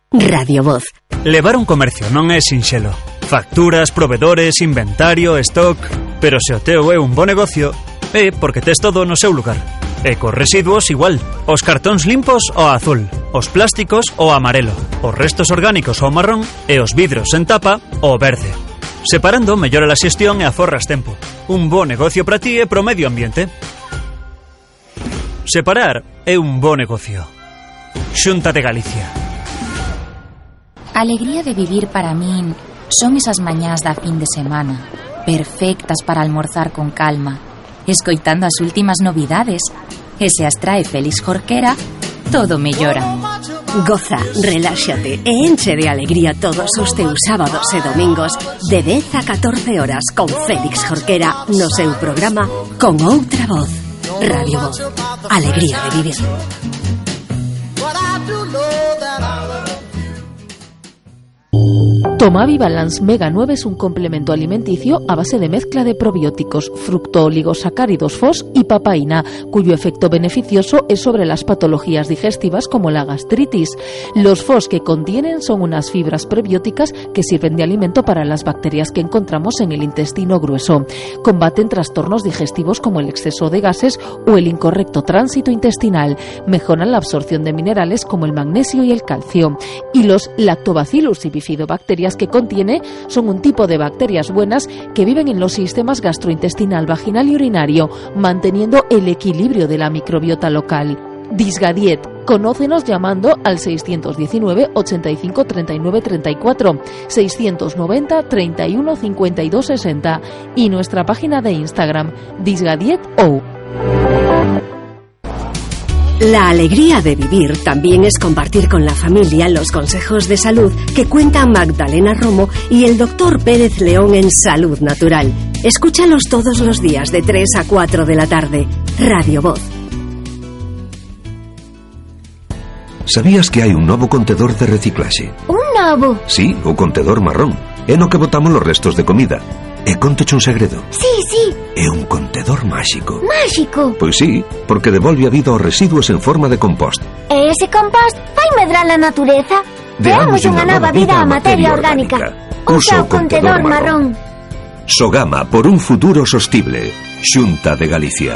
Radio Voz. Levar un comercio non é sinxelo. Facturas, provedores, inventario, stock... Pero se o teu é un bo negocio, é porque tes todo no seu lugar. E cos residuos igual. Os cartóns limpos ao azul, os plásticos ao amarelo, os restos orgánicos ao marrón e os vidros en tapa ao verde. Separando mellora a xestión e aforras tempo. Un bo negocio para ti e pro medio ambiente. Separar é un bo negocio. Xunta de Galicia. A alegría de vivir para min son esas mañás da fin de semana, perfectas para almorzar con calma, escoitando as últimas novidades. E se as trae Félix Jorquera, todo mellora. Goza, reláxate e enche de alegría todos os teus sábados e domingos de 10 a 14 horas con Félix Jorquera no seu programa Con Outra Voz. Radio Voz. Alegría de vivir. Tomavi Balance Mega 9 es un complemento alimenticio a base de mezcla de probióticos, fructooligosacáridos FOS y papaína, cuyo efecto beneficioso es sobre las patologías digestivas como la gastritis. Los FOS que contienen son unas fibras prebióticas que sirven de alimento para las bacterias que encontramos en el intestino grueso. Combaten trastornos digestivos como el exceso de gases o el incorrecto tránsito intestinal. Mejoran la absorción de minerales como el magnesio y el calcio. Y los Lactobacillus y bifidobacterias que contiene son un tipo de bacterias buenas que viven en los sistemas gastrointestinal, vaginal y urinario, manteniendo el equilibrio de la microbiota local. Disgadiet. Conócenos llamando al 619 85 39 34, 690 31 52 60 y nuestra página de Instagram, DisgadieTO. La alegría de vivir también es compartir con la familia los consejos de salud que cuentan Magdalena Romo y el doctor Pérez León en Salud Natural. Escúchalos todos los días de 3 a 4 de la tarde. Radio Voz. Sabías que hai un novo contedor de reciclaxe? Un novo? Sí, o contedor marrón. É no que botamos los restos de comida. E contoche un segredo. Sí, sí. É un contedor máxico. Máxico? Pois sí, porque devolve a vida aos residuos en forma de compost. E ese compost fai medrar a natureza? Deamos unha nova vida á materia orgánica. Usa o contedor marrón. Sogama por un futuro sostible. Xunta de Galicia.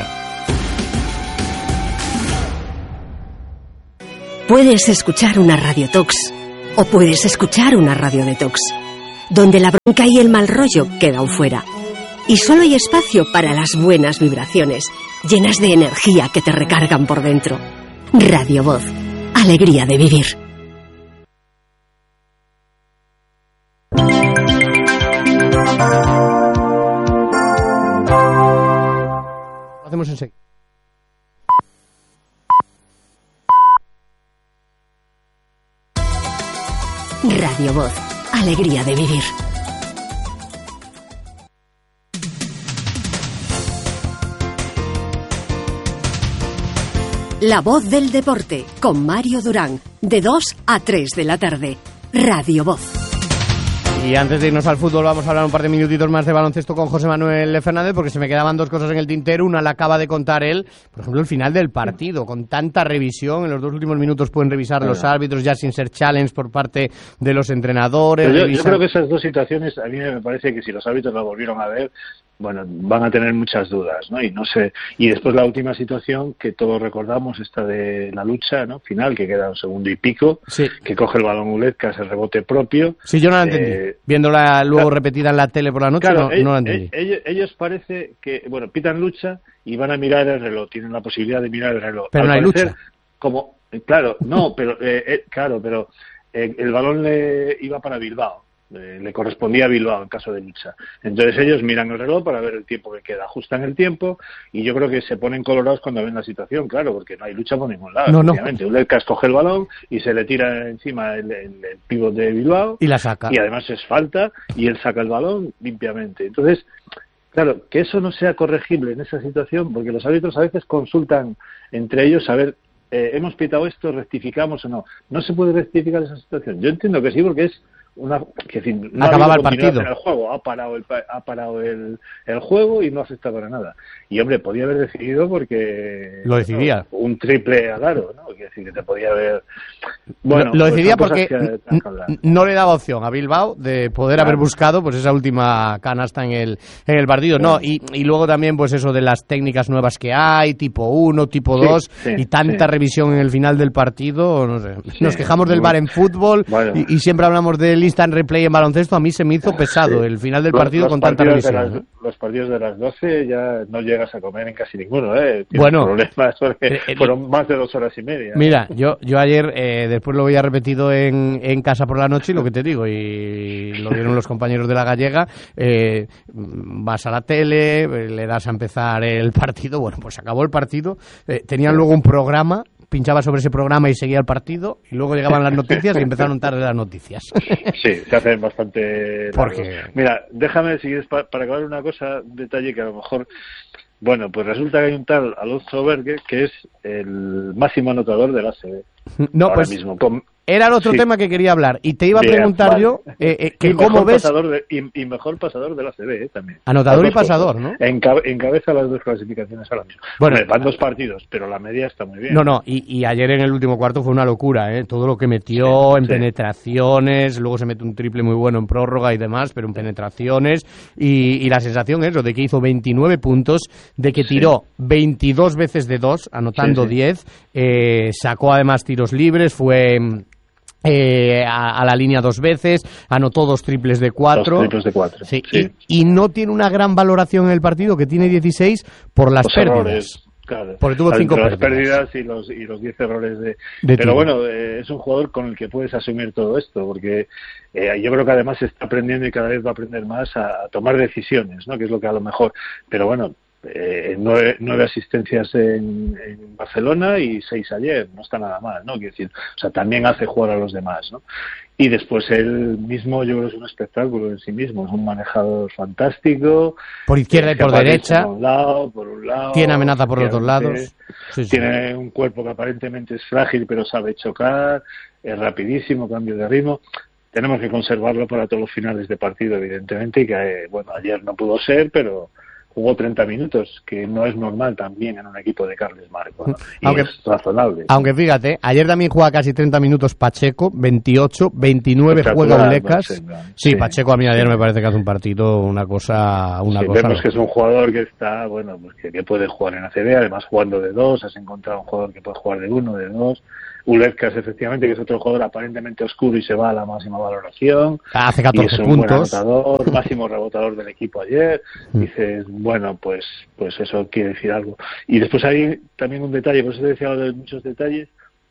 Puedes escuchar una radiotox o puedes escuchar una radio detox, donde la bronca y el mal rollo quedan fuera. Y solo hay espacio para las buenas vibraciones, llenas de energía que te recargan por dentro. Radio Voz. Alegría de vivir. Lo hacemos enseguida. Radio Voz. Alegría de vivir. La voz del deporte con Mario Durán, de 2 a 3 de la tarde. Radio Voz. Y antes de irnos al fútbol vamos a hablar un par de minutitos más de baloncesto con José Manuel Fernández, porque se me quedaban dos cosas en el tintero. Una la acaba de contar él, por ejemplo, el final del partido, con tanta revisión. En los 2 últimos minutos pueden revisar los árbitros ya sin ser challenge por parte de los entrenadores. Yo creo que esas dos situaciones, a mí me parece que si los árbitros la volvieron a ver, bueno, van a tener muchas dudas, ¿no? Y no sé. Y después la última situación que todos recordamos, esta de la lucha, ¿no? Final, que queda un segundo y pico, sí, que coge el balón Ulet, hace el rebote propio. Sí, yo no la entendí. Viéndola luego repetida en la tele por la noche, claro, no la entendí. Ellos parece que, bueno, pitan lucha y van a mirar el reloj, tienen la posibilidad de mirar el reloj. Pero no hay lucha. Como, claro, no, pero el balón le iba para Bilbao. Le correspondía a Bilbao en caso de lucha. Entonces ellos miran el reloj para ver el tiempo que queda, ajustan el tiempo y yo creo que se ponen colorados cuando ven la situación, claro, porque no hay lucha por ningún lado. Obviamente, Ulecas coge el balón y se le tira encima el pívot de Bilbao y la saca. Y además es falta y él saca el balón limpiamente. Entonces, claro, que eso no sea corregible en esa situación, porque los árbitros a veces consultan entre ellos a ver, hemos pitado esto, rectificamos o no. No se puede rectificar esa situación. Yo entiendo que sí, porque es no acababa el partido. En el juego, ha parado el juego y no afecta para nada. Y hombre, podía haber decidido porque lo decidía. Un triple al aro, ¿no? Quiere decir que te podía haber. Bueno, lo decidía pues porque no le daba opción a Bilbao de poder haber buscado pues esa última canasta en el partido. No, y luego también pues eso de las técnicas nuevas que hay, tipo 1, tipo 2, y tanta revisión en el final del partido, no sé. Nos quejamos del VAR en fútbol y siempre hablamos del instant replay en baloncesto. A mí se me hizo pesado el final del partido con tanta revisión. Los partidos de las 12 ya no llegas a comer en casi ninguno, Tienes problemas porque fueron más de 2 horas y media. Mira, yo ayer después lo había repetido en casa por la noche y lo que te digo, y lo vieron los compañeros de La Gallega, vas a la tele, le das a empezar el partido, bueno, pues acabó el partido, tenían luego un programa, pinchaba sobre ese programa y seguía el partido, y luego llegaban las noticias y empezaron tarde las noticias. Sí, se hacen bastante largos. Mira, déjame, si quieres, para acabar un detalle que a lo mejor... Bueno, pues resulta que hay un tal Alonso Berge que es el máximo anotador de la ACB. No, ahora pues mismo. Era el otro tema que quería hablar. Y te iba a preguntar yo que cómo ves... Y mejor pasador de la ACB también. Anotador y pasador, ¿no? Encabeza las 2 clasificaciones ahora mismo. Bueno, van 2 partidos, pero la media está muy bien. No, y ayer en el último cuarto fue una locura, todo lo que metió en penetraciones, luego se mete un triple muy bueno en prórroga y demás, pero en penetraciones, y la sensación es de que hizo 29 puntos, de que tiró 22 veces de 2, anotando 10, sacó además tiros libres, fue... a la línea 2 veces, anotó 2 triples de 4. 2 triples de 4. Sí. Y no tiene una gran valoración en el partido, que tiene 16 por las pérdidas. Errores. Claro, porque tuvo 5 pérdidas y los 10 errores de pero tiro. Bueno, es un jugador con el que puedes asumir todo esto, porque yo creo que además está aprendiendo y cada vez va a aprender más a tomar decisiones, ¿no? Que es lo que a lo mejor, pero bueno, 9 asistencias en Barcelona y 6 ayer, no está nada mal, ¿no? Quiero decir, o sea, también hace jugar a los demás, ¿no? Y después él mismo, yo creo que es un espectáculo en sí mismo, es un manejador fantástico. Por izquierda y por derecha. Por un lado. Tiene amenaza por los 2 lados. Tiene un cuerpo que aparentemente es frágil, pero sabe chocar, es rapidísimo, cambio de ritmo. Tenemos que conservarlo para todos los finales de partido, evidentemente, y que, bueno, ayer no pudo ser, pero jugó 30 minutos, que no es normal también en un equipo de Carles Marco, ¿no? Y es razonable. Aunque fíjate, ayer también juega casi 30 minutos Pacheco, 28, 29 juega Ulecas. Sí, Pacheco a mí ayer me parece que hace un partido, una cosa. Vemos que es un jugador que está, bueno, pues que puede jugar en ACB, además jugando de 2, has encontrado un jugador que puede jugar de 1, de 2. Ulecas, efectivamente, que es otro jugador aparentemente oscuro y se va a la máxima valoración. Hace 14 y es un puntos. Buen anotador, máximo rebotador del equipo ayer. Dices, bueno, pues eso quiere decir algo. Y después hay también un detalle, por eso te decía de muchos detalles.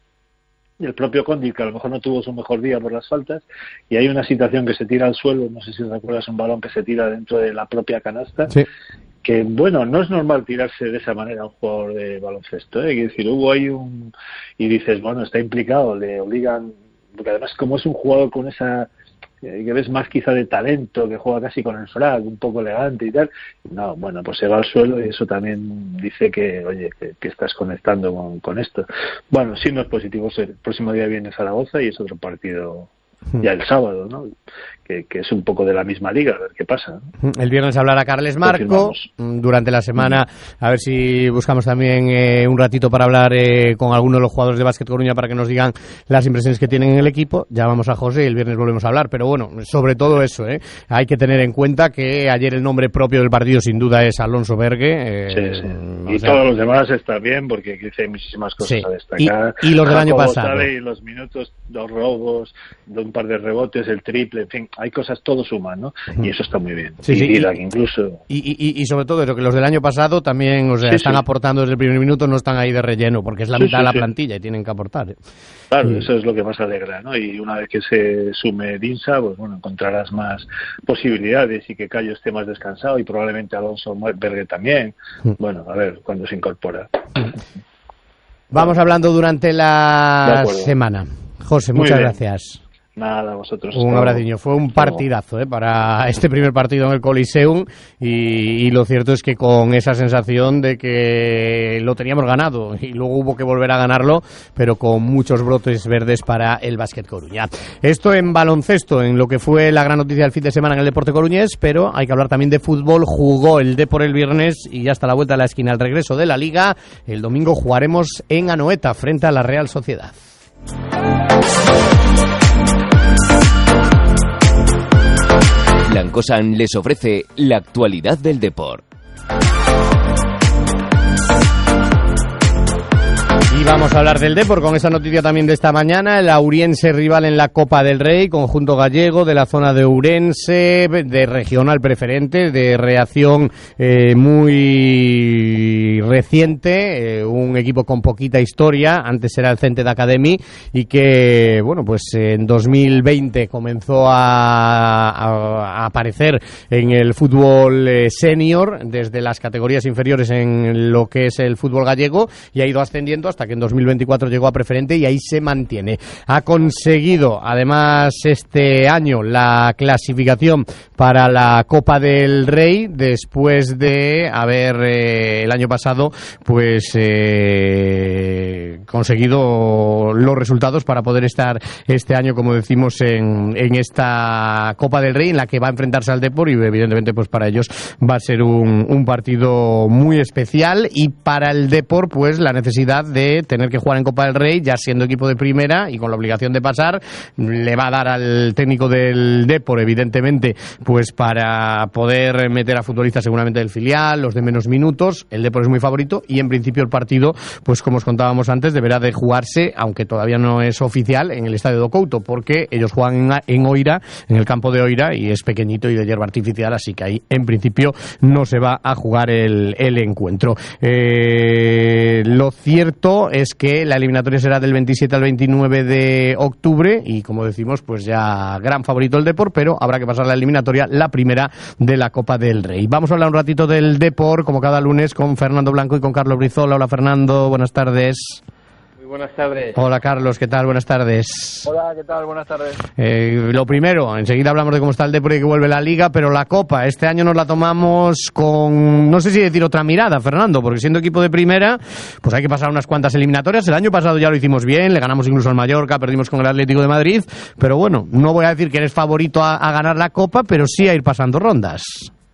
El propio Condit, que a lo mejor no tuvo su mejor día por las faltas, y hay una situación que se tira al suelo, no sé si recuerdas, un balón que se tira dentro de la propia canasta. Sí. Que, bueno, no es normal tirarse de esa manera a un jugador de baloncesto, Es decir, hubo ahí y dices, bueno, está implicado, le obligan, porque además como es un jugador con esa, que ves más quizá de talento, que juega casi con el frag, un poco elegante y tal, no, bueno, pues se va al suelo y eso también dice que, oye, que estás conectando con esto. Bueno, sí, no es positivo, el próximo día viene Zaragoza y es otro partido ya el sábado, ¿no? Que es un poco de la misma liga, a ver qué pasa, ¿no? El viernes hablará Carles Marco, durante la semana a ver si buscamos también un ratito para hablar con algunos de los jugadores de Básquet Coruña para que nos digan las impresiones que tienen en el equipo. Llamamos a José y el viernes volvemos a hablar, pero bueno, sobre todo eso, hay que tener en cuenta que ayer el nombre propio del partido sin duda es Alonso Berge. Sí. Y todos los demás están bien porque hay muchísimas cosas a destacar. Y los del año pasado. Y los minutos, 2 robos, un par de rebotes, el triple, en fin, hay cosas, todo suma, ¿no? Y eso está muy bien. Incluso. Y sobre todo eso, que los del año pasado también, o sea, están aportando desde el primer minuto, no están ahí de relleno, porque es la mitad de la plantilla y tienen que aportar. Claro, eso es lo que más alegra, ¿no? Y una vez que se sume Dinsa, pues bueno, encontrarás más posibilidades y que Cayo esté más descansado y probablemente Alonso Berge también. Bueno, a ver cuándo se incorpora. Vamos hablando durante la semana. José, muchas gracias. Nada, vosotros. Un abraciño. Fue un partidazo para este primer partido en el Coliseum y lo cierto es que con esa sensación de que lo teníamos ganado y luego hubo que volver a ganarlo, pero con muchos brotes verdes para el Básquet Coruña. Esto en baloncesto, en lo que fue la gran noticia del fin de semana en el deporte coruñés, pero hay que hablar también de fútbol. Jugó el Depor el viernes y ya está a la vuelta de la esquina el regreso de la Liga. El domingo jugaremos en Anoeta frente a la Real Sociedad. Francosan les ofrece la actualidad del deporte. Y vamos a hablar del Depor con esa noticia también de esta mañana. El Auriense rival en la Copa del Rey, conjunto gallego de la zona de Ourense, de regional preferente, de reacción muy reciente, un equipo con poquita historia. Antes era el Cented Academy y que, bueno, pues en 2020 comenzó a aparecer en el fútbol senior desde las categorías inferiores en lo que es el fútbol gallego y ha ido ascendiendo hasta que en 2024 llegó a preferente y ahí se mantiene. Ha conseguido además este año la clasificación para la Copa del Rey después de haber el año pasado pues conseguido los resultados para poder estar este año, como decimos, en esta Copa del Rey en la que va a enfrentarse al Depor y evidentemente pues para ellos va a ser un partido muy especial y para el Depor pues la necesidad de tener que jugar en Copa del Rey, ya siendo equipo de primera y con la obligación de pasar, le va a dar al técnico del Depor, evidentemente, pues para poder meter a futbolistas seguramente del filial, los de menos minutos. El Depor es muy favorito y en principio el partido, pues como os contábamos antes, deberá de jugarse, aunque todavía no es oficial, en el Estadio do Couto, porque ellos juegan en Oira, en el campo de Oira, y es pequeñito y de hierba artificial, así que ahí en principio no se va a jugar el encuentro. Lo cierto es que la eliminatoria será del 27 al 29 de octubre y, como decimos, pues ya gran favorito el Depor, pero habrá que pasar la eliminatoria, la primera de la Copa del Rey. Vamos a hablar un ratito del Depor, como cada lunes, con Fernando Blanco y con Carlos Brizola. Hola, Fernando, buenas tardes. Buenas tardes. Hola, Carlos, ¿qué tal? Buenas tardes. Hola, ¿qué tal? Buenas tardes. Lo primero, enseguida hablamos de cómo está el Depor y que vuelve la Liga, pero la Copa, este año nos la tomamos con, no sé si decir otra mirada, Fernando, porque siendo equipo de primera, pues hay que pasar unas cuantas eliminatorias. El año pasado ya lo hicimos bien, le ganamos incluso al Mallorca, perdimos con el Atlético de Madrid, pero bueno, no voy a decir que eres favorito a ganar la Copa, pero sí a ir pasando rondas.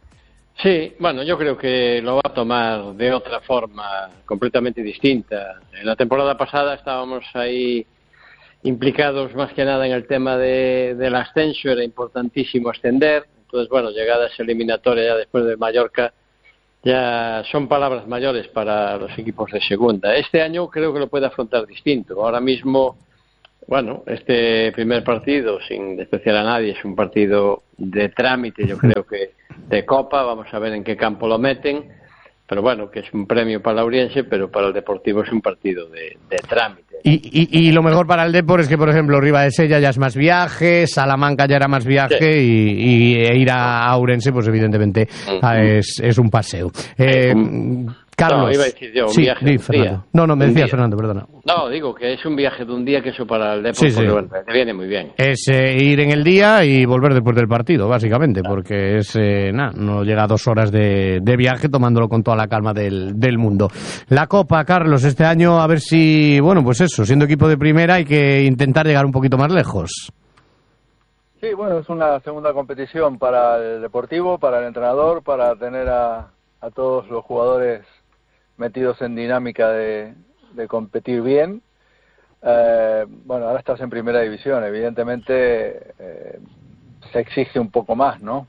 Sí, bueno, yo creo que lo va a tomar de otra forma completamente distinta. En la temporada pasada estábamos ahí implicados más que nada en el tema del ascenso, era importantísimo ascender. Entonces, bueno, llegada esa eliminatoria ya después del Mallorca, ya son palabras mayores para los equipos de segunda. Este año creo que lo puede afrontar distinto. Ahora mismo, bueno, este primer partido, sin despreciar a nadie, es un partido de trámite, yo creo que de Copa, vamos a ver en qué campo lo meten, pero bueno, que es un premio para el Auriense, pero para el Deportivo es un partido de trámite. Y lo mejor para el Depor es que, por ejemplo, Ribadesella ya es más viaje, Salamanca ya era más viaje, sí. y ir a Ourense, pues evidentemente es un paseo. Carlos. No, iba a decir yo, un viaje de un día. No, me decía Fernando, perdona. No, digo que es un viaje de un día, que eso para el Depor, porque bueno, te viene muy bien. Es ir en el día y volver después del partido, básicamente, porque es, no llega a 2 horas de viaje tomándolo con toda la calma del mundo. La Copa, Carlos, este año a ver si, bueno, pues eso, siendo equipo de primera hay que intentar llegar un poquito más lejos. Sí, bueno, es una segunda competición para el Deportivo, para el entrenador, para tener a todos los jugadores metidos en dinámica de competir bien. Bueno, ahora estás en primera división, evidentemente se exige un poco más, ¿no?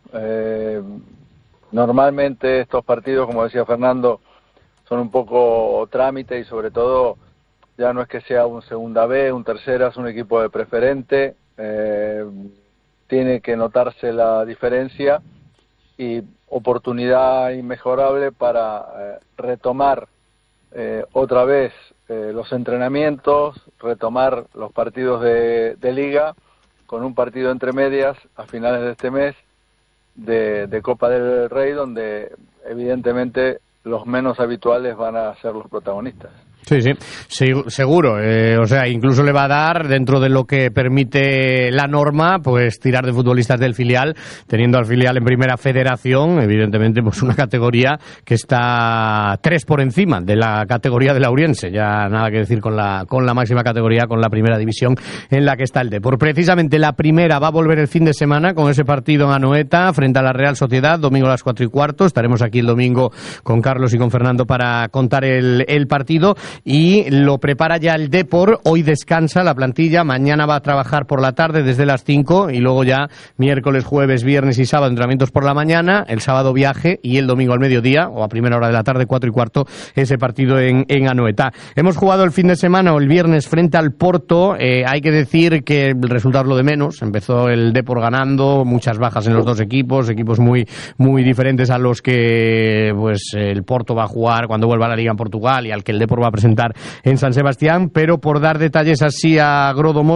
Normalmente estos partidos, como decía Fernando, son un poco trámite y sobre todo ya no es que sea un segunda B, un tercera, es un equipo de preferente, tiene que notarse la diferencia y oportunidad inmejorable para retomar otra vez los entrenamientos, retomar los partidos de liga, con un partido entre medias a finales de este mes de Copa del Rey, donde evidentemente los menos habituales van a ser los protagonistas. Sí, seguro. O sea, incluso le va a dar, dentro de lo que permite la norma, pues tirar de futbolistas del filial, teniendo al filial en primera federación, evidentemente, pues una categoría que está 3 por encima de la categoría del Auriense. Ya nada que decir con la máxima categoría, con la primera división en la que está el Depor. Precisamente la primera va a volver el fin de semana con ese partido en Anoeta frente a la Real Sociedad, domingo a las 4:15. Estaremos aquí el domingo con Carlos y con Fernando para contar el partido. y lo prepara ya el Depor. Hoy descansa la plantilla, mañana va a trabajar por la tarde desde las 5 y luego ya miércoles, jueves, viernes y sábado entrenamientos por la mañana, el sábado viaje y el domingo al mediodía o a primera hora de la tarde, 4:15, ese partido en Anoeta. Hemos jugado el fin de semana o el viernes frente al Porto. Hay que decir que el resultado es lo de menos. Empezó el Depor ganando, muchas bajas en los dos equipos muy, muy diferentes a los que pues el Porto va a jugar cuando vuelva a la Liga en Portugal y al que el Depor va a presentar en San Sebastián. Pero por dar detalles así a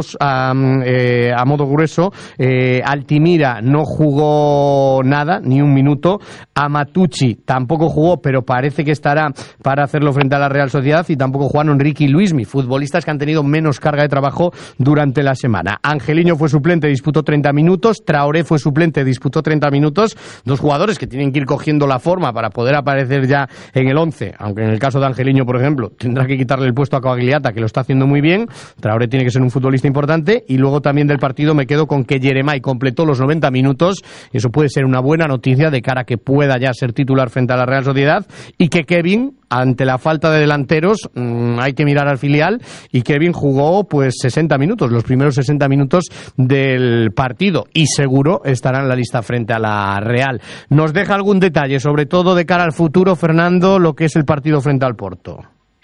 modo grueso, Altimira no jugó nada, ni un minuto. Amatucci tampoco jugó, pero parece que estará para hacerlo frente a la Real Sociedad, y tampoco jugaron Ricky y Luismi, futbolistas que han tenido menos carga de trabajo durante la semana. Angeliño fue suplente, disputó 30 minutos, Traoré fue suplente, disputó 30 minutos, dos jugadores que tienen que ir cogiendo la forma para poder aparecer ya en el 11, aunque en el caso de Angeliño, por ejemplo, tendrá que quitarle el puesto a Coagliata, que lo está haciendo muy bien. Traoré tiene que ser un futbolista importante, y luego también del partido me quedo con que Yeremay completó los 90 minutos, y eso puede ser una buena noticia de cara a que pueda ya ser titular frente a la Real Sociedad, y que Kevin, ante la falta de delanteros, hay que mirar al filial, y Kevin jugó pues 60 minutos, los primeros 60 minutos del partido, y seguro estará en la lista frente a la Real. ¿Nos deja algún detalle, sobre todo de cara al futuro, Fernando, lo que es el partido frente al Porto?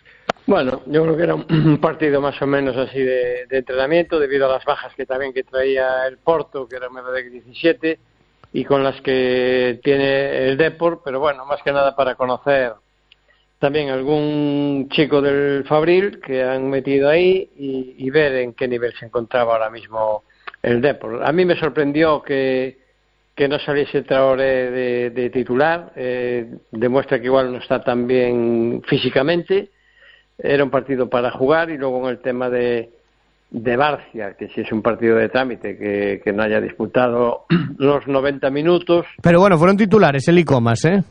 Bueno, yo creo que era un partido más o menos así de entrenamiento, debido a las bajas que traía el Porto, que era menos de 17, y con las que tiene el Depor, pero bueno, más que nada para conocer también algún chico del Fabril que han metido ahí y ver en qué nivel se encontraba ahora mismo el Depor. A mí me sorprendió que no saliese Traoré de titular, demuestra que igual no está tan bien físicamente. Era un partido para jugar, y luego en el tema de Barcia, que si es un partido de trámite, que no haya disputado los 90 minutos. Pero bueno, fueron titulares el Icomas, ¿eh?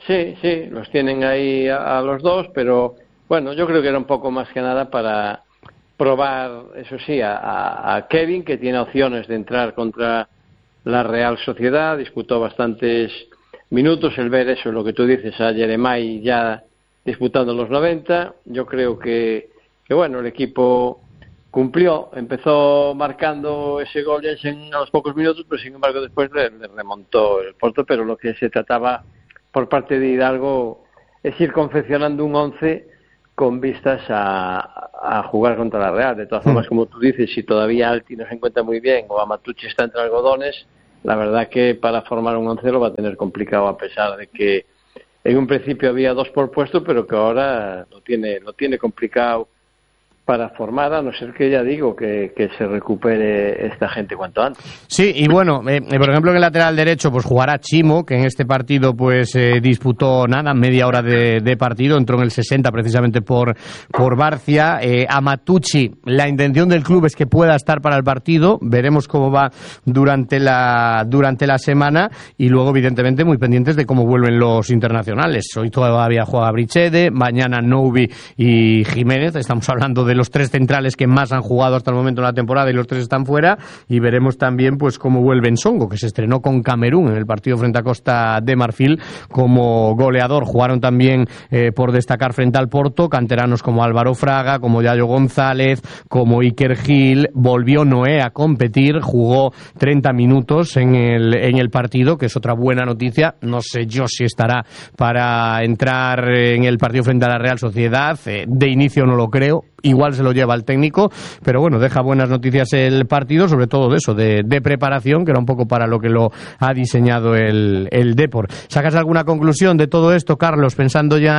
Sí, los tienen ahí a los dos, pero bueno, yo creo que era un poco más que nada para probar, eso sí, a Kevin, que tiene opciones de entrar contra la Real Sociedad, disputó bastantes minutos, el ver eso, lo que tú dices, a Yeremay ya disputando los 90, yo creo que bueno, el equipo cumplió, empezó marcando ese gol a los pocos minutos, pero sin embargo después le remontó el Porto. Pero lo que se trataba por parte de Hidalgo es ir confeccionando un 11 con vistas a jugar contra la Real. De todas formas, como tú dices, si todavía Alti no se encuentra muy bien o Amatucci está entre algodones, la verdad que para formar un 11 lo va a tener complicado, a pesar de que en un principio había dos por puesto, pero que ahora lo tiene complicado para formar, a no ser que, ya digo, que se recupere esta gente cuanto antes. Sí, y bueno, por ejemplo, en el lateral derecho pues jugará Chimo, que en este partido pues disputó media hora de partido, entró en el 60 precisamente por Barcia. Amatucci, la intención del club es que pueda estar para el partido, veremos cómo va durante la semana, y luego evidentemente muy pendientes de cómo vuelven los internacionales. Hoy todavía juega Brichede, mañana Noubi y Jiménez, estamos hablando de los tres centrales que más han jugado hasta el momento en la temporada, y los tres están fuera, y veremos también pues cómo vuelve Nsongo, que se estrenó con Camerún en el partido frente a Costa de Marfil como goleador. Jugaron también, por destacar, frente al Porto, canteranos como Álvaro Fraga, como Yayo González, como Iker Gil. Volvió Noé a competir, jugó 30 minutos en el partido, que es otra buena noticia. No sé yo si estará para entrar en el partido frente a la Real Sociedad, de inicio no lo creo, igual se lo lleva el técnico, pero bueno, deja buenas noticias el partido, sobre todo de eso, de preparación, que era un poco para lo que lo ha diseñado el Depor. ¿Sacas alguna conclusión de todo esto, Carlos, pensando ya